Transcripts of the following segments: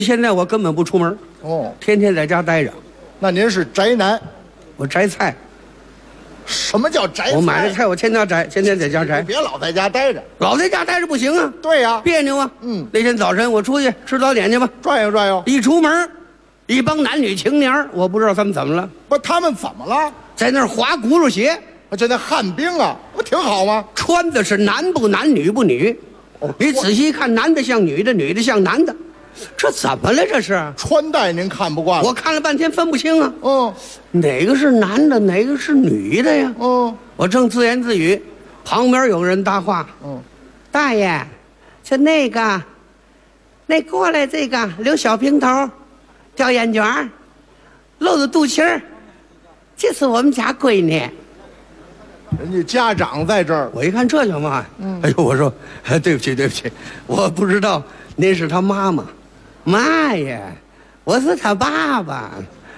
现在我根本不出门， 哦， 天天在家待着。 那您是宅男？ 我摘菜， 什么叫宅菜？ 我买的菜我天天摘，天天在家摘。 别老在家待着。 老在家待着不行啊， 对呀、 别扭啊。那天早晨我出去吃早点去吧， 转悠转悠。 一出门，一帮男女青年，我不知道他们怎么了， 不，他们怎么了？ 在那儿滑轱辘鞋， 这那旱冰啊，不挺好吗？ 穿的是男不男女不女。你仔细一看，男的像女的，女的像男的，这怎么了？这是穿戴您看不惯了。 我看了半天分不清啊， 嗯哪个是男的，哪个是女的呀？ 嗯我正自言自语，旁边有人搭话：“大爷，就那个，那过来这个留小平头，掉眼卷儿，露着肚脐儿，这是我们家闺女。” 人家家长在这儿。 我一看这叫嘛？哎呦，我说，对不起，对不起，我不知道您是他妈妈。妈呀，我是他爸爸。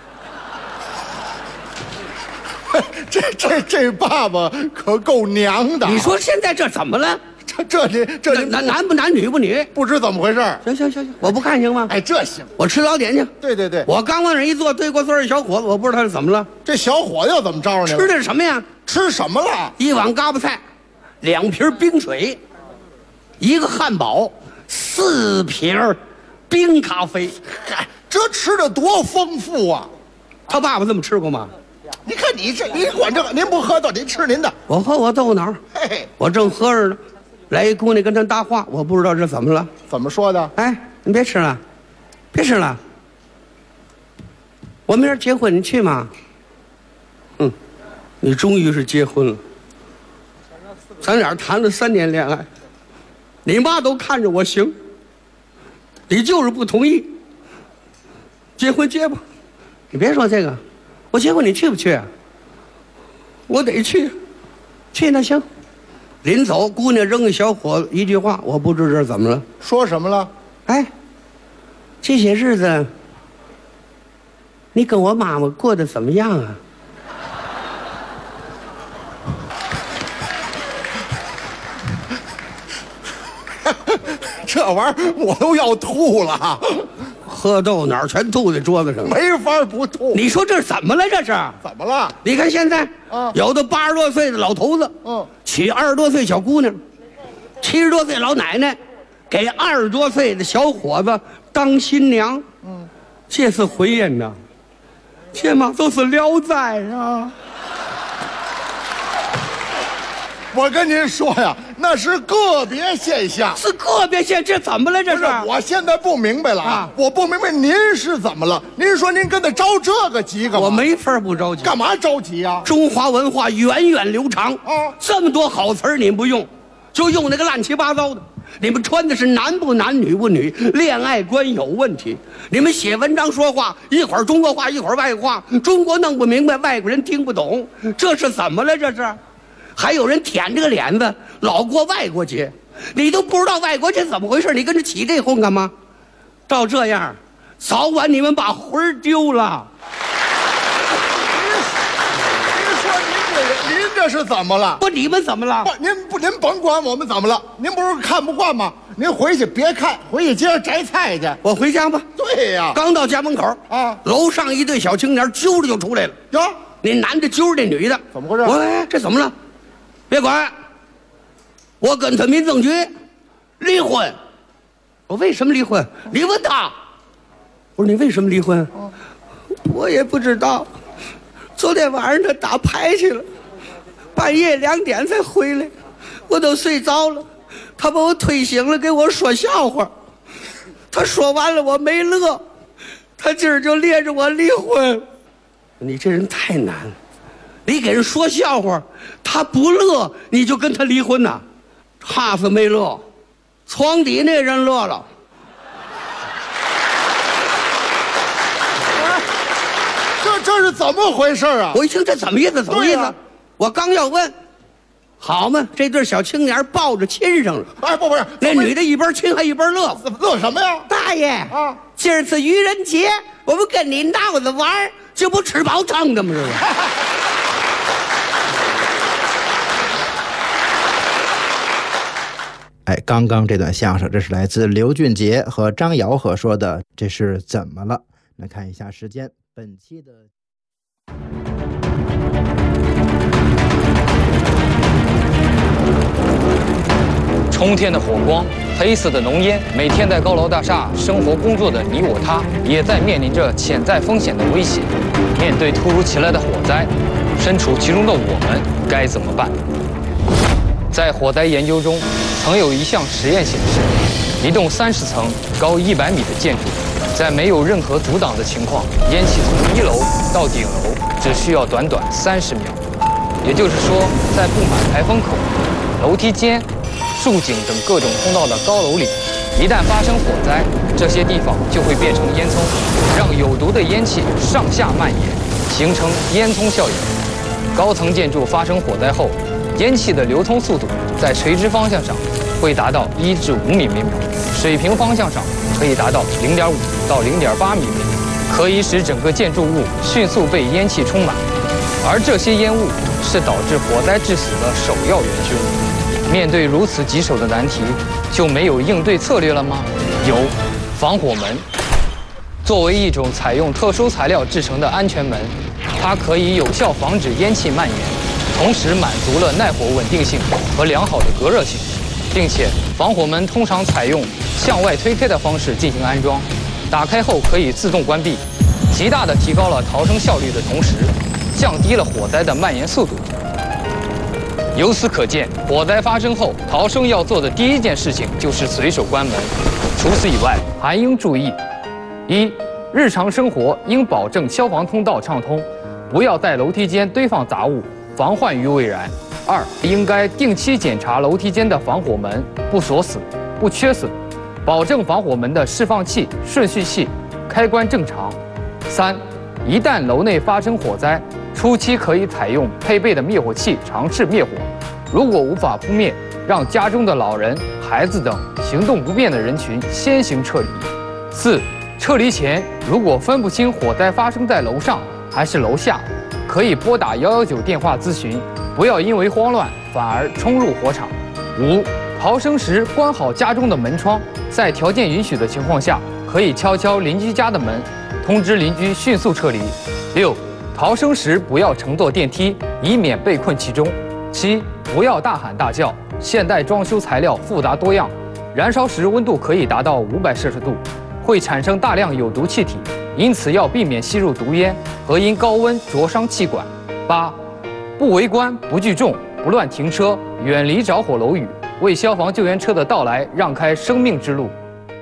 这爸爸可够娘的。 你说现在这怎么了？ 这您男不男女不女？ 不知怎么回事。 行，我不看行吗？ 哎，这行。 我吃早点去。 对对对， 我刚往那儿一坐，对过村一小伙子，我不知道他是怎么了。 这小伙子又怎么招你了？ 吃的是什么呀？ 吃什么了？ 一碗嘎巴菜，2瓶冰水，一个汉堡，4瓶冰咖啡。 嗨，这吃的多丰富啊！ 他爸爸这么吃过吗？ 你看你这，你管这个，您不喝豆，您吃您的。 我喝我豆腐脑， 嘿嘿， 我正喝着呢，来一姑娘跟他搭话，我不知道这怎么了。 怎么说的？ 哎，你别吃了，别吃了，我明儿结婚，你去吗？你终于是结婚了，咱俩谈了3年恋爱，你妈都看着我行，你就是不同意。结婚结吧，你别说这个，我结婚你去不去？我得去，去那行。临走，姑娘扔给小伙子一句话，我不知这怎么了。 说什么了？ 哎，这些日子你跟我妈妈过得怎么样啊？ 这玩意儿我都要吐了， 喝豆哪儿全吐在桌子上了。 没法不吐。 你说这是怎么了？这是怎么了？ 你看现在，有的80多岁的老头子，娶20多岁小姑娘，70多岁老奶奶，给20多岁的小伙子当新娘，这是婚姻呐，这嘛都是聊斋啊。 我跟您说呀，那是个别现象。 是个别现，这怎么了？这是我现在不明白了啊我不明白您是怎么了？您说您跟他着这个急干嘛？ 我没法不着急。 干嘛着急呀？ 中华文化源远流长这么多好词儿你们不用，就用那个乱七八糟的。你们穿的是男不男女不女，恋爱观有问题。你们写文章说话，一会儿中国话，一会儿外国话，中国弄不明白，外国人听不懂，这是怎么了？这是，还有人舔这个脸子，老过外国节，你都不知道外国节怎么回事，你跟着起这哄干嘛？照这样，早晚你们把魂儿丢了。 您这是怎么了？ 不，你们怎么了？ 您甭管我们怎么了，您不是看不惯吗？您回去别看，回去接着摘菜去。 我回家吧。 对呀， 刚到家门口楼上一对小青年揪着就出来了。 哟， 那男的揪着那女的， 怎么回事？ 我说哎，这怎么了？别管，我跟他民政局离婚。我为什么离婚？你问他。我说你为什么离婚？我也不知道。昨天晚上他打牌去了，半夜2点才回来，我都睡着了。他把我推醒了，给我说笑话。他说完了，我没乐。他今儿就连着我离婚。你这人太难了，你给人说笑话，他不乐，你就跟他离婚呐？哈是没乐，床底那人乐了。 这是怎么回事啊？ 我一听这怎么意思？怎么意思？我刚要问，好嘛，这对小青年抱着亲上了。 哎，不是， 那女的一边亲还一边乐。 乐什么呀？ 大爷今儿是愚人节，我们跟你闹着玩，这不吃饱撑的吗？这是。 刚刚这段相声，这是来自刘俊杰和张瑶和说的，这是怎么了？来看一下时间，本期的冲天的火光，黑色的浓烟，每天在高楼大厦生活工作的你我他，也在面临着潜在风险的威胁。面对突如其来的火灾，身处其中的我们该怎么办？在火灾研究中，曾有一项实验显示，一栋30层、高100米的建筑，在没有任何阻挡的情况，烟气从1楼到顶楼只需要短短30秒。也就是说，在布满排风口、楼梯间、竖井等各种通道的高楼里，一旦发生火灾，这些地方就会变成烟囱，让有毒的烟气上下蔓延，形成烟囱效应。高层建筑发生火灾后，烟气的流通速度在垂直方向上会达到1至5米每秒，水平方向上可以达到0.5到0.8米每秒，可以使整个建筑物迅速被烟气充满。而这些烟雾是导致火灾致死的首要元凶。面对如此棘手的难题，就没有应对策略了吗？有，防火门。作为一种采用特殊材料制成的安全门，它可以有效防止烟气蔓延，同时满足了耐火稳定性和良好的隔热性，并且防火门通常采用向外推开的方式进行安装，打开后可以自动关闭，极大地提高了逃生效率的同时，降低了火灾的蔓延速度。由此可见，火灾发生后，逃生要做的第一件事情就是随手关门。除此以外，还应注意：一、日常生活应保证消防通道畅通，不要在楼梯间堆放杂物，防患于未然。二、应该定期检查楼梯间的防火门不锁死、不缺损，保证防火门的释放器、顺序器开关正常。三、一旦楼内发生火灾，初期可以采用配备的灭火器尝试灭火，如果无法扑灭，让家中的老人、孩子等行动不便的人群先行撤离。四、撤离前如果分不清火灾发生在楼上还是楼下，可以拨打119电话咨询，不要因为慌乱反而冲入火场。五、逃生时关好家中的门窗，在条件允许的情况下，可以敲敲邻居家的门，通知邻居迅速撤离。六、逃生时不要乘坐电梯，以免被困其中。七、不要大喊大叫。现代装修材料复杂多样，燃烧时温度可以达到500摄氏度，会产生大量有毒气体，因此要避免吸入毒烟和因高温灼伤气管。八、不围观、不聚众、不乱停车，远离着火楼宇，为消防救援车的到来让开生命之路。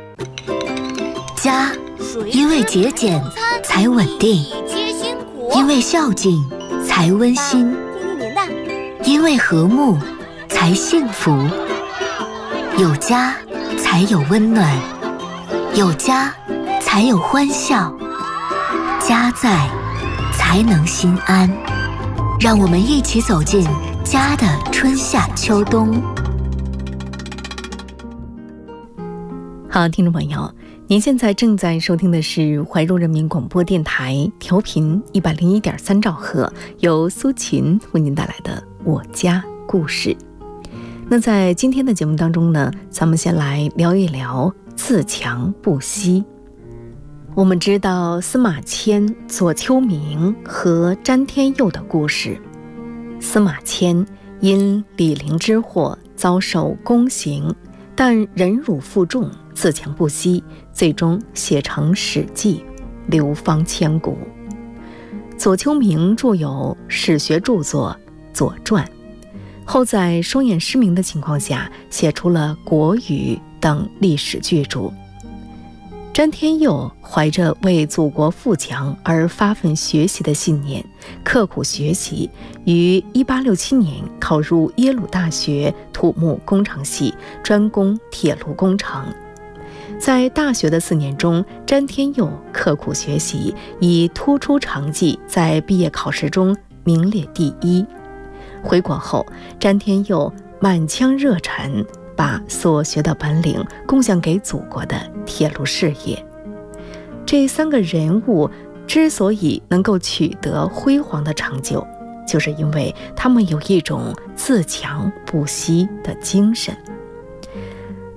家，因为节俭才稳定，因为孝敬才温馨，因为和睦才幸福。有家才有温暖，有家才有欢笑，家在才能心安。让我们一起走进家的春夏秋冬。好，听众朋友，您现在正在收听的是怀柔人民广播电台调频101.3兆赫，由苏琴为您带来的我家故事。那在今天的节目当中呢，咱们先来聊一聊自强不息。我们知道司马迁、左丘明和詹天佑的故事。司马迁因李陵之祸遭受宫刑，但忍辱负重，自强不息，最终写成《史记》，流芳千古。左丘明著有史学著作《左传》，后在双眼失明的情况下，写出了《国语》等历史巨著。詹天佑怀着为祖国富强而发奋学习的信念，刻苦学习，于1867年考入耶鲁大学土木工程系，专攻铁路工程。在大学的4年中，詹天佑刻苦学习，以突出成绩在毕业考试中名列第1。回国后，詹天佑满腔热忱，把所学的本领贡献给祖国的铁路事业。这3个人物之所以能够取得辉煌的成就，就是因为他们有一种自强不息的精神。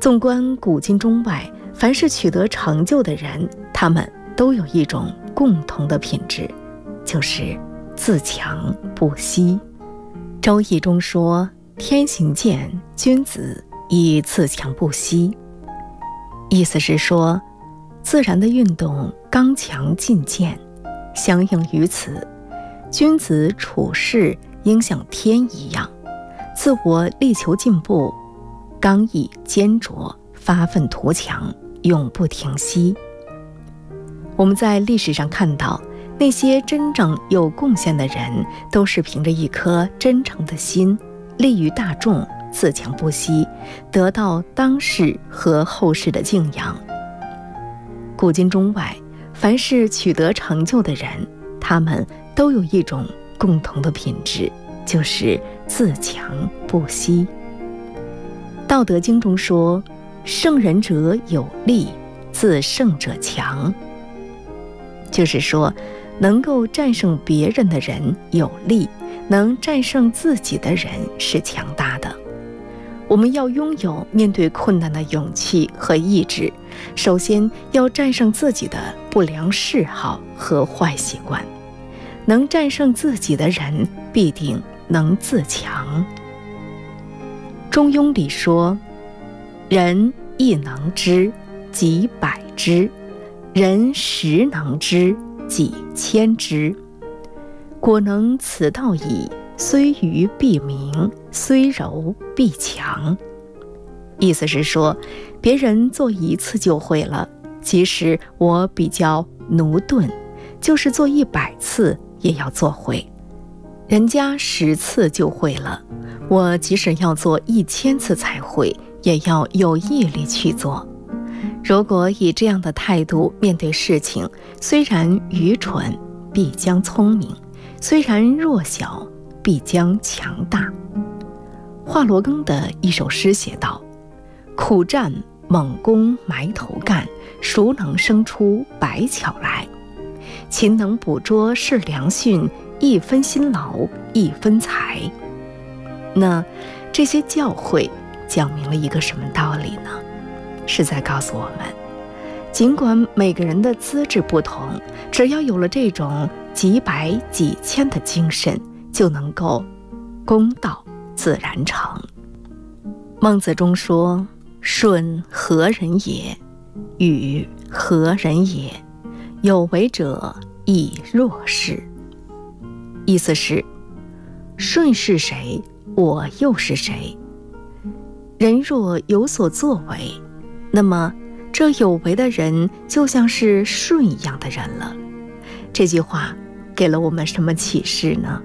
纵观古今中外，凡是取得成就的人，他们都有一种共同的品质，就是自强不息。周易中说，天行健，君子以自强不息。意思是说，自然的运动刚强进健，相应于此，君子处事应像天一样，自我力求进步，刚毅坚卓，发愤图强，永不停息。我们在历史上看到，那些真正有贡献的人，都是凭着一颗真诚的心，利于大众，自强不息，得到当世和后世的敬仰。古今中外，凡是取得成就的人，他们都有一种共同的品质，就是自强不息。道德经中说，胜人者有力，自胜者强。就是说，能够战胜别人的人有力，能战胜自己的人是强大的。我们要拥有面对困难的勇气和意志，首先要战胜自己的不良嗜好和坏习惯。能战胜自己的人，必定能自强。中庸里说，人一能知，己百知；人十能知，己千知。果能此道矣，虽愚必明，虽柔必强。意思是说，别人做一次就会了，即使我比较驽钝，就是做100次也要做会。人家10次就会了，我即使要做1000次才会，也要有毅力去做。如果以这样的态度面对事情，虽然愚蠢，必将聪明；虽然弱小，必将强大。华罗庚的一首诗写道：苦战猛攻埋头干，孰能生出百巧来？勤能捕捉是良训，一分辛劳一分财。那这些教诲讲明了一个什么道理呢？是在告诉我们，尽管每个人的资质不同，只要有了这种几百几千的精神，就能够公道自然成。孟子中说，舜何人也？禹何人也？有为者亦若是。意思是，舜是谁，我又是谁？人若有所作为，那么这有为的人就像是舜一样的人了。这句话给了我们什么启示呢？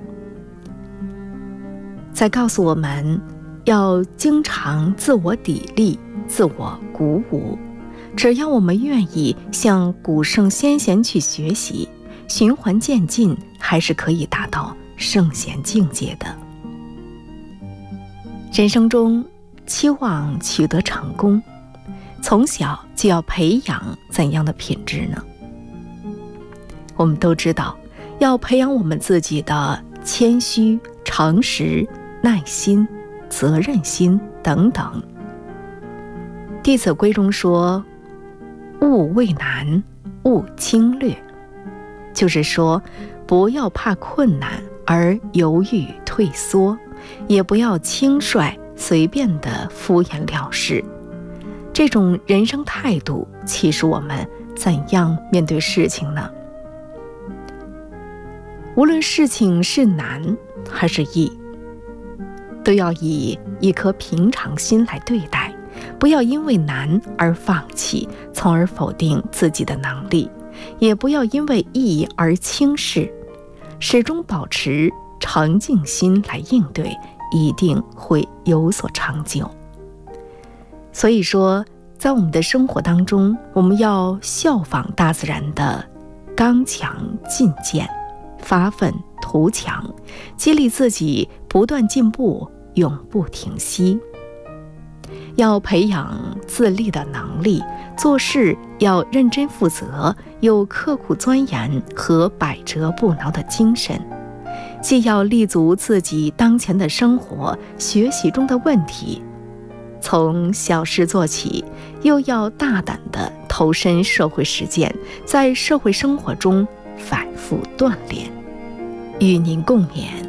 在告诉我们要经常自我砥砺，自我鼓舞。只要我们愿意向古圣先贤去学习，循环渐进，还是可以达到圣贤境界的。人生中期望取得成功，从小就要培养怎样的品质呢？我们都知道，要培养我们自己的谦虚、诚实、耐心、责任心等等。弟子规中说，勿畏难，勿轻略，就是说，不要怕困难而犹豫退缩，也不要轻率随便的敷衍了事。这种人生态度启示我们怎样面对事情呢？无论事情是难还是易，都要以一颗平常心来对待，不要因为难而放弃，从而否定自己的能力，也不要因为易而轻视，始终保持诚敬心来应对，一定会有所成就。所以说，在我们的生活当中，我们要效仿大自然的刚强进谏，发愤图强，激励自己不断进步，永不停息。要培养自立的能力，做事要认真负责，有刻苦钻研和百折不挠的精神。既要立足自己当前的生活、学习中的问题， 从小事做起，又要大胆地投身社会实践，在社会生活中反复锻炼。与您共勉。